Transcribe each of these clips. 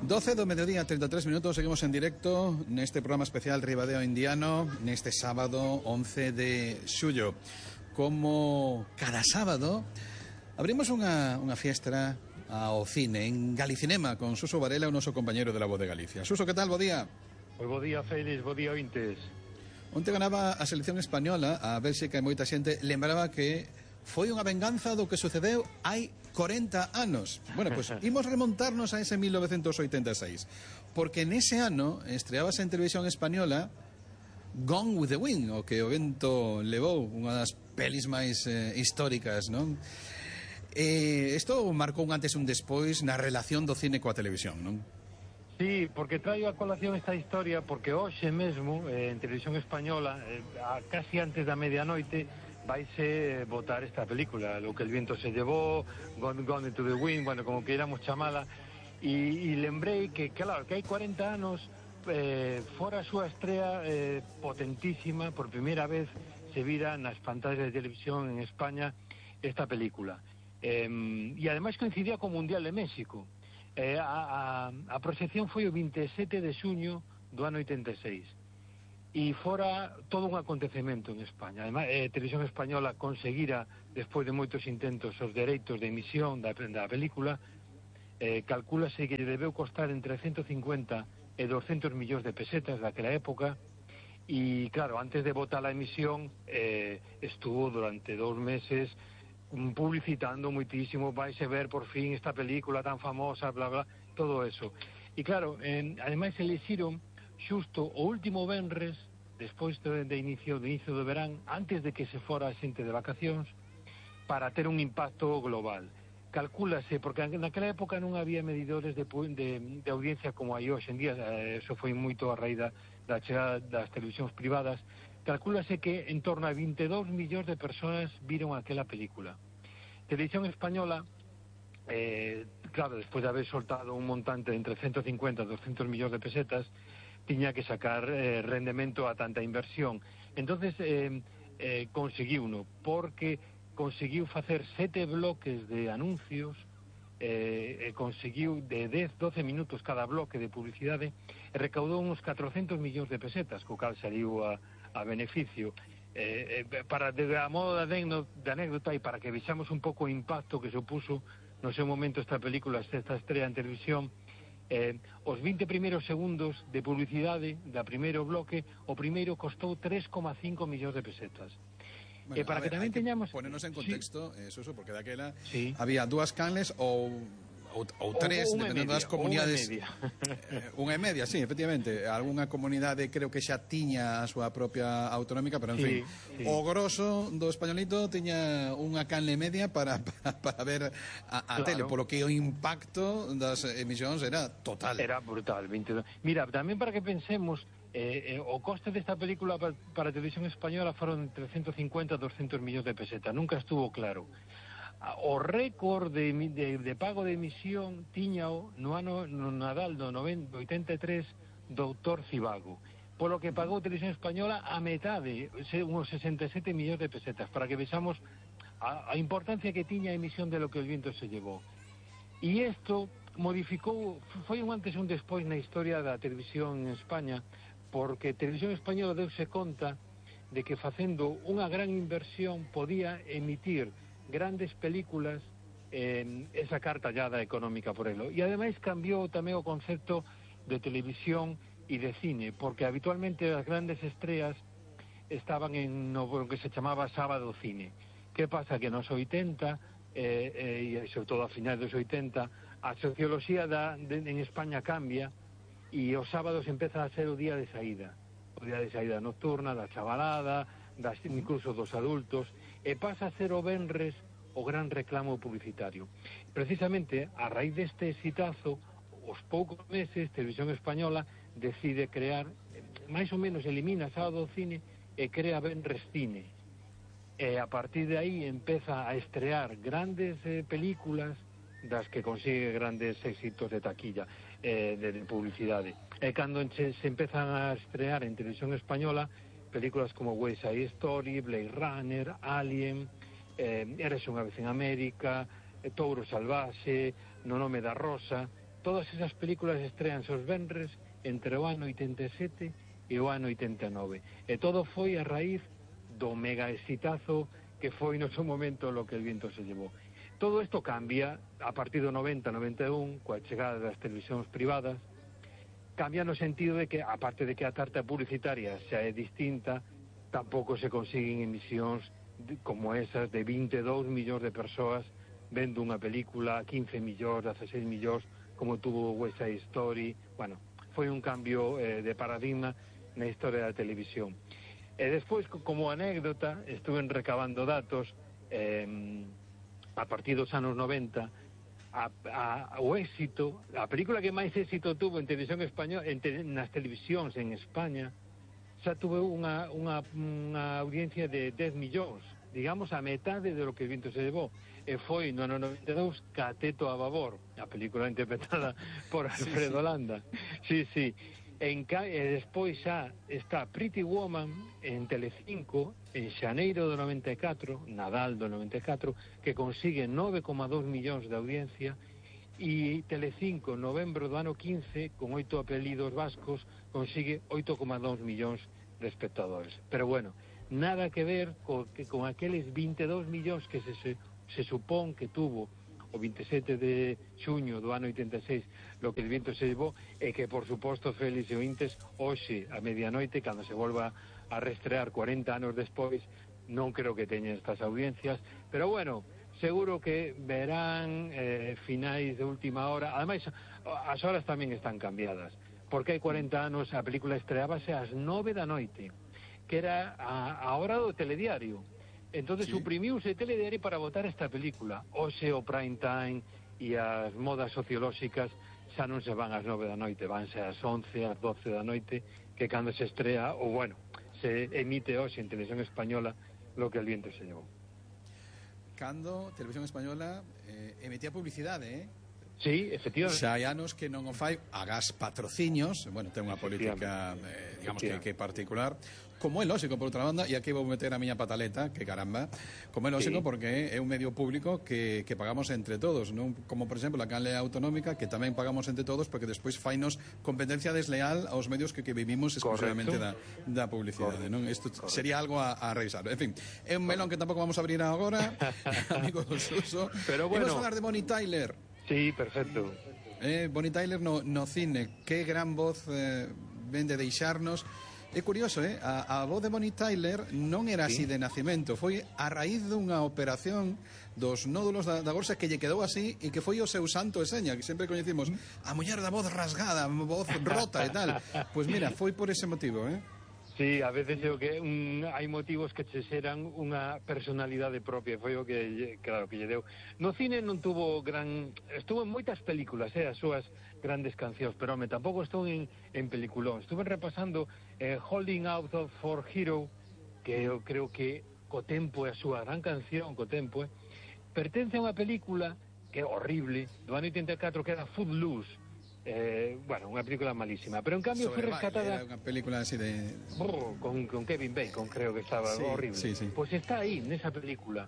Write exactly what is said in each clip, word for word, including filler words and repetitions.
doce do mediodía, treinta e tres minutos, seguimos en directo neste programa especial Ribadeo Indiano neste sábado once de xullo. Como cada sábado abrimos unha, unha fiestra ao cine en Galicinema con Suso Varela, o noso compañeiro de La Voz de Galicia. Suso, que tal? Bo día. Pois bo día, Félix, bo día, ointes. Onte ganaba a selección española, a Bélxica, e moita xente lembraba que foi unha venganza do que sucedeu hai corenta anos. Bueno, pois pues, imos remontarnos a ese mil novecentos oitenta e seis, porque nese ano estreábase en televisión española Gone with the Wind, o que o vento levou, unha das pelis máis eh, históricas, non? Eh, isto marcou un antes e un despois na relación do cine coa televisión, non? Sí, porque traio a colación esta historia porque hoxe mesmo, eh, en televisión española, eh, a casi antes da medianoite, vaise votar esta película, Lo que el viento se llevó, Gone, Gone to the Wind, bueno, como queiramos chamala, e, e lembrei que, claro, que hai corenta anos eh, fora a súa estrea eh, potentísima, por primeira vez se vira nas pantallas de televisión en España esta película. Eh, e ademais coincidía co Mundial de México. Eh, a, a, a proxección foi o vinte e sete de xuño do ano oitenta e seis. E fora todo un acontecemento en España. Además, eh, Televisión Española conseguira, despois de moitos intentos, os dereitos de emisión da, da película. eh, calcúlase que lle debeu costar entre ciento cincuenta e doscientos millóns de pesetas daquela época, e claro, antes de votar a emisión eh, estuvo durante dous meses publicitando muitísimo, vaise ver por fin esta película tan famosa, bla bla, todo eso. E claro, en, ademais elixiron xusto o último venres, despois de, de inicio de inicio do verán, antes de que se fora a xente de vacacións, para ter un impacto global. Calcúlase, porque naquela época non había medidores de, de, de audiencia como hai hoxe en día, eso foi moito a raíz da, da chegada das televisións privadas. Calcúlase que en torno a vinte e dous millóns de persoas viron aquela película. Televisión Española, eh, claro, despois de haber soltado un montante entre ciento cincuenta e doscientos millóns de pesetas, tiña que sacar eh, rendemento a tanta inversión. Entonces eh, eh, conseguiuno, porque conseguiu facer sete bloques de anuncios, eh, eh, conseguiu de dez a doce minutos cada bloque de publicidade, e recaudou uns catrocentos millóns de pesetas, co cal saliu a, a beneficio. Eh, eh, para, de, a modo de anécdota, de anécdota e para que vexamos un pouco o impacto que supuso no seu momento esta película, esta estrela en televisión, eh, os vinte primeiros segundos de publicidade da primeiro bloque, o primeiro costou tres coma cinco millóns de pesetas. Bueno, e para ver, que tamén teñamos... ponernos en contexto, sí. Eso, eso, porque daquela sí. había dúas canles ou... ou, ou tres, ou dependendo media, das comunidades. Unha e media. eh, unha e media, sí, efectivamente. Algúnha comunidade creo que xa tiña a súa propia autonómica, pero en sí, fin, sí. o grosso do españolito tiña unha canle media para, para, para ver a, a claro. tele, polo que o impacto das emisións era total. Era brutal, veintidós. Mira, tamén para que pensemos, eh, eh, o coste desta película para, para a televisión española foron entre ciento cincuenta e doscientos millóns de pesetas, nunca estuvo claro. O récord de, de, de pago de emisión tiñao no ano no Nadal do oitenta e tres doutor Cibago, polo que pagou Televisión Española a metade, uns sesenta e sete millóns de pesetas, para que vexamos a, a importancia que tiña a emisión de Lo que el viento se llevó. E isto modificou, foi un antes e un despois na historia da televisión en España, porque Televisión Española deuse conta de que facendo unha gran inversión podía emitir grandes películas eh, e sacar tallada económica por elo. E ademais cambiou tamén o concepto de televisión e de cine, porque habitualmente as grandes estreas estaban en no que se chamaba sábado cine. Que pasa? Que nos oitenta, eh, eh, e sobre todo a finais dos oitenta, a socioloxía da, de, en España cambia, e os sábados empeza a ser o día de saída, o día de saída nocturna, da chavalada, das, incluso dos adultos, e pasa a ser o venres o gran reclamo publicitario. Precisamente, a raíz deste exitazo, os poucos meses, Televisión Española decide crear, máis ou menos elimina Sábado Cine e crea Venres Cine. E a partir de aí empeza a estrear grandes eh, películas das que consigue grandes éxitos de taquilla, eh, de, de publicidade. E cando se, se empezan a estrear en Televisión Española películas como West Side Story, Blade Runner, Alien, eh, Eres unha vez en América, eh, Touro Salvaxe, No nome da Rosa, todas esas películas estrean os venres entre o ano oitenta e sete e o ano oitenta e nove. E todo foi a raíz do mega exitazo que foi no seu momento Lo que el viento se llevó. Todo isto cambia a partir do noventa, noventa e un, coa chegada das televisións privadas. Cambia no sentido de que, aparte de que a tarta publicitaria xa é distinta, tampouco se consiguen emisións de, como esas de vinte e dous millóns de persoas vendo unha película, quince millóns, dezasseis millóns, como tuvo West Side Story. Bueno, foi un cambio eh, de paradigma na historia da televisión. E despois, como anécdota, estuve recabando datos eh, a partir dos anos noventa, a, a, o éxito, a película que máis éxito tuvo en televisión española, en te, nas televisións en España, xa tuvo unha, unha, unha audiencia de dez millóns, digamos a metade de Lo que el viento se llevó. E foi no ano noventa e dous Cateto a babor, a película interpretada por Alfredo Landa. Sí, sí. En, e despois xa está Pretty Woman en Telecinco en xaneiro do noventa e catro, Nadal do noventa e catro, que consigue nove coma dos millóns de audiencia, e Telecinco, novembro do ano quince, con oito apelidos vascos, consigue oito coma dos millóns de espectadores. Pero bueno, nada que ver co, que, con aqueles vinte e dous millóns que se, se, se supón que tuvo o vinte e sete de xuño do ano oitenta e seis Lo que el viento se llevó, e que, por suposto, Félix e ointes, hoxe, a medianoite, cando se volva a restrear cuarenta anos despois, non creo que teñen estas audiencias, pero bueno, seguro que verán eh, finais de última hora. Ademais, as horas tamén están cambiadas, porque hai cuarenta anos a película estreábase ás nove da noite, que era a, a hora do telediario. Entonces sí, suprimiuse o telediario para votar esta película. Oxe o prime time e as modas sociolóxicas xa non se van ás nove da noite, vanse ás once, ás doce da noite, que cando se estrea, ou bueno, se emite hoxe en Televisión Española Lo que el viento se llevó. Cando Televisión Española eh, emitía publicidade, eh? Sí, efectivamente. Xa hai anos que non o fai, agás patrocinios, bueno, ten unha política, eh, digamos que, que particular, como é lógico, por outra banda, e aquí vou meter a miña pataleta, que caramba, como é lógico, sí, porque é un medio público que, que pagamos entre todos, non? Como, por exemplo, a canle autonómica, que tamén pagamos entre todos, porque despois fainos competencia desleal aos medios que, que vivimos exclusivamente da, da publicidade, non? Isto sería algo a, a revisar. En fin, é un melón que tampouco vamos a abrir agora, amigo do Suso. Pero bueno, vamos a falar de Bonnie Tyler. Sí, perfecto. Eh, Bonnie Tyler no, no cine, que gran voz eh, ven de deixarnos. É curioso, eh? A, a voz de Bonnie Tyler non era así de nacimento, foi a raíz dunha operación dos nódulos da, da gorxa que lle quedou así e que foi o seu santo e seña, que sempre coñecimos a muller da voz rasgada, a voz rota e tal. Pois mira, foi por ese motivo, eh? Sí, a veces é o que un, hai motivos que che xeran unha personalidade propia, foi o que, claro, que lle deu. No cine non tuvo gran... Estuvo en moitas películas, eh, as súas grandes cancións, pero home, tampouco estou en, en peliculón. Estuve repasando eh, Holding Out for Hero, que eu creo que co tempo é a súa gran canción, co tempo, eh, pertence a unha película que é horrible, do ano oitenta e catro, que era Footloose. Eh, bueno, unha película malísima, pero en cambio foi rescatada. Era unha película así de... Brr, con, con Kevin Bacon, creo que estaba, sí, horrible. Sí, sí. Pues está aí, nesa película.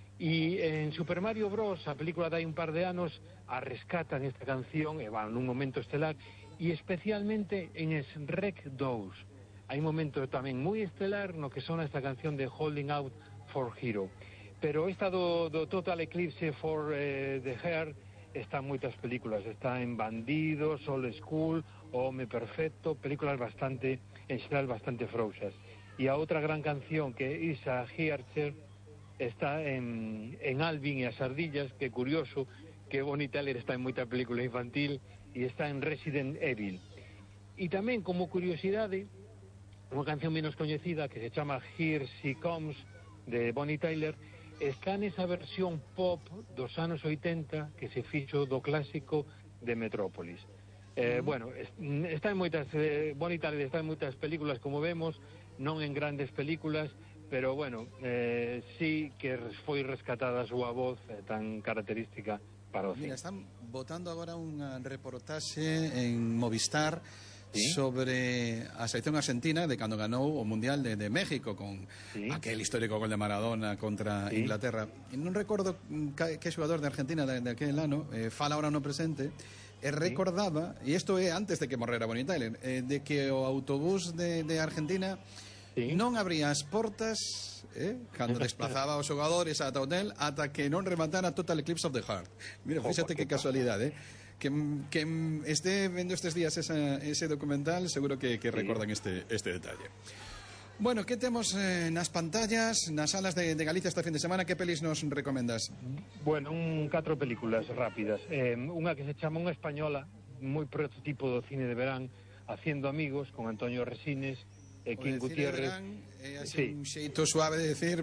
E en Super Mario Bros, a película dai un par de anos, a rescatan esta canción, e van nun momento estelar, e especialmente en Shrek dous. Hai un momento tamén moi estelar no que sona esta canción de Holding Out for Hero. Pero esta do, do Total Eclipse for eh, the Heart está en moitas películas, está en Bandidos, Old School, Home Perfecto, películas bastante, en xeral, bastante frouxas. E a outra gran canción, que é Isa Hearcher, está en, en Alvin e as ardillas, que é curioso, que Bonnie Tyler está en moita película infantil, e está en Resident Evil. E tamén, como curiosidade, unha canción menos coñecida, que se chama Here She Comes, de Bonnie Tyler, está nesa versión pop dos anos oitenta que se fixo do clásico de Metrópolis. Eh, mm. Bueno, está en moitas, eh, Bonnie Tyler está en moitas películas, como vemos, non en grandes películas, pero bueno, eh, sí que foi rescatada a súa voz eh, tan característica para o cine. Mira, están botando agora unha reportaxe en Movistar, ¿sí?, sobre a selección argentina de cando ganou o Mundial de, de México con, ¿sí?, aquel histórico gol de Maradona contra, ¿sí?, Inglaterra. E non recordo que, que xogador de Argentina de, de aquel ano, eh, fala ahora no presente, e recordaba, e isto é antes de que morrera Bonnie Tyler, eh, de que o autobús de, de Argentina sí. non abría as portas eh, cando desplazaba os xogadores ata o hotel ata que non rematara Total Eclipse of the Heart. Mira, fíxate que casualidade, eh? que, que este vendo estes días esa, ese documental seguro que, que sí. recordan este, este detalle. Bueno, que temos eh, nas pantallas, nas salas de, de Galicia este fin de semana? Que pelis nos recomendas? Bueno, un catro películas rápidas. Eh, unha que se chama Unha española, moi prototipo do cine de verán, Haciendo amigos, con Antonio Resines e King Gutiérrez. É así sí. un xeito suave de decir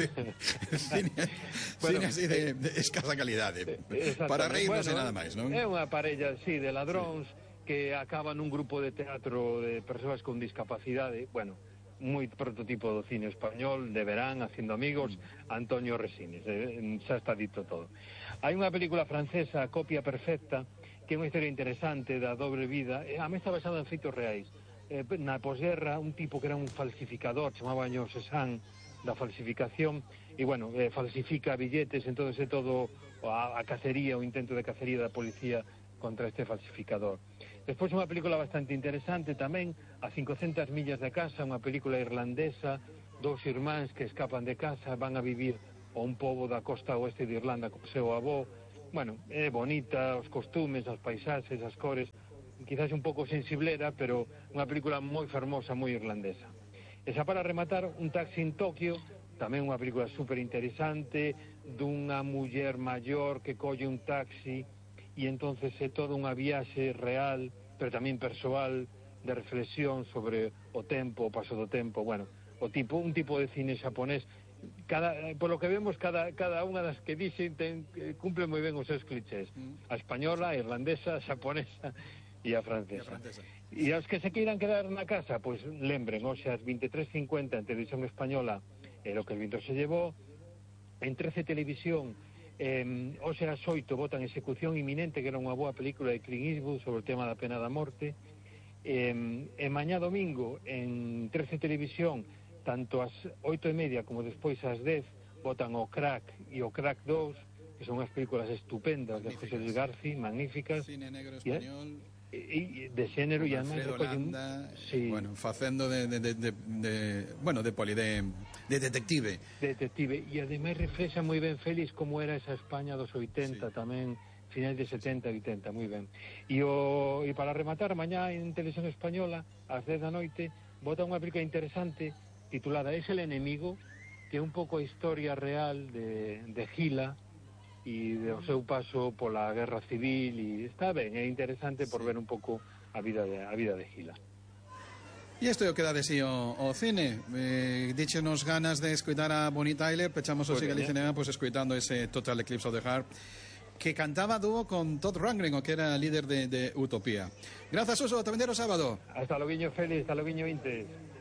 cine, bueno, cine así de, de escasa calidade. Para reírnos bueno, e nada máis, non? É unha parella, sí, de ladróns sí. que acaban nun grupo de teatro de persoas con discapacidade, bueno, moi prototipo do cine español, de verán, Haciendo amigos, Antonio Resines, eh, xa está dito todo. Hai unha película francesa, Copia perfecta, que é unha historia interesante da dobre vida, a mí está basada en feitos reais. Eh, na posguerra, un tipo que era un falsificador, chamaba Ño Cézanne, da falsificación, e, bueno, eh, falsifica billetes, entón é todo a, a cacería, o intento de cacería da policía contra este falsificador. Despois unha película bastante interesante tamén, A cincocentas millas de casa, unha película irlandesa, dous irmáns que escapan de casa, van a vivir a un pobo da costa oeste de Irlanda co seu avó. Bueno, é bonita, os costumes, as paisaxes, as cores, quizás un pouco sensiblera, pero unha película moi fermosa, moi irlandesa. E xa para rematar, Un taxi en Tokio, tamén unha película super interesante, dunha muller maior que colle un taxi e entonces é toda unha viaxe real, pero tamén persoal, de reflexión sobre o tempo, o paso do tempo, bueno, o tipo, un tipo de cine xaponés, cada, por lo que vemos, cada, cada unha das que dixen ten, cumple moi ben os seus clichés, a española, a irlandesa, a xaponesa e a francesa. E aos que se queiran quedar na casa, pois pues, lembren, hoxe ás vinte e tres cincuenta en Televisión Española, é Lo que el viento se llevó, en trece Televisión, Eh, hoxe ás oito votan Ejecución inminente, que era unha boa película de Clint Eastwood sobre o tema da pena da morte. Eh, e mañá domingo en trece Televisión, tanto ás oito e media como despois ás dez, votan o Crack e o Crack dous, que son unhas películas estupendas de José Luis García, magníficas. Cine negro español. E, e de xénero e además Alfredo Landa, sí. bueno, facendo de, de, de, de, de bueno, de poli de, de detective. Detective, e ademais reflexa moi ben Félix como era esa España dos oitenta sí. tamén, finais de setenta e oitenta, moi ben. E, o, e para rematar, mañá en Televisión Española, ás dez da noite, bota unha película interesante titulada Es el enemigo, que é un pouco a historia real de, de Gila, e do seu paso pola guerra civil, e está ben, é interesante por sí. ver un pouco a vida de, a vida de Gila. E isto é o que dá de si o, o cine. Eh, díchenos ganas de escoitar a Bonnie Tyler, pechamos o pues Siga Cinema, pois pues, escoitando ese Total Eclipse of the Heart, que cantaba dúo con Todd Rundgren, o que era líder de, de Utopía. Grazas, Suso, tamén o sábado. Hasta logo, Félix, hasta logo, Vintes.